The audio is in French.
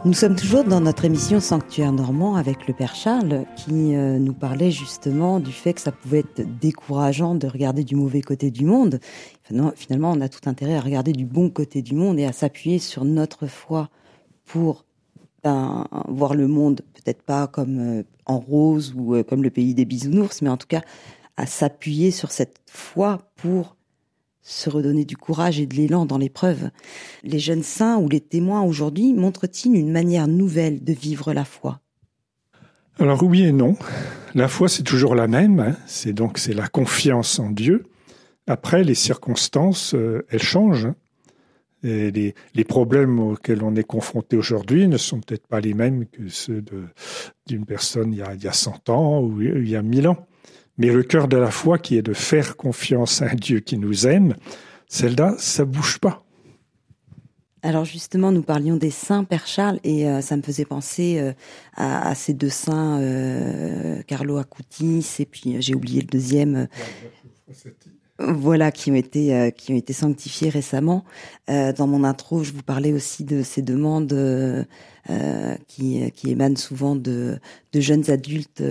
Nous sommes toujours dans notre émission Sanctuaire Normand avec le Père Charles qui nous parlait justement du fait que ça pouvait être décourageant de regarder du mauvais côté du monde. Finalement, on a tout intérêt à regarder du bon côté du monde et à s'appuyer sur notre foi pour voir le monde, peut-être pas comme en rose ou comme le pays des bisounours, mais en tout cas à s'appuyer sur cette foi pour se redonner du courage et de l'élan dans l'épreuve. Les jeunes saints ou les témoins aujourd'hui montrent-ils une manière nouvelle de vivre la foi ? Alors oui et non. La foi, c'est toujours la même. C'est la confiance en Dieu. Après, les circonstances, elles changent. Et les problèmes auxquels on est confronté aujourd'hui ne sont peut-être pas les mêmes que ceux d'une personne il y a 100 ans ou il y a 1000 ans. Mais le cœur de la foi, qui est de faire confiance à un Dieu qui nous aime, celle-là, ça bouge pas. Alors justement, nous parlions des saints, Père Charles, et ça me faisait penser à ces deux saints, Carlo Acutis, et puis j'ai oublié le deuxième. Voilà, qui ont été sanctifiés récemment. Dans mon intro, je vous parlais aussi de ces demandes qui émanent souvent de jeunes adultes